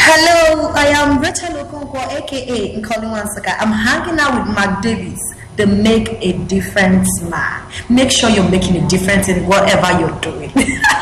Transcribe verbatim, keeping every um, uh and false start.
Hello, I am Rachel Okonkwo, aka Nkoli Wansaka. I'm hanging out with Mark Davis, the Make a Difference man. Make sure you're making a difference in whatever you're doing.